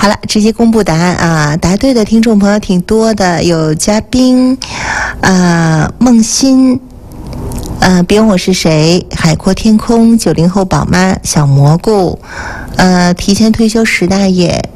好了，直接公布答案啊！答对的听众朋友挺多的，有嘉宾梦欣，别问我是谁，海阔天空，90后宝妈，小蘑菇，提前退休石大爷，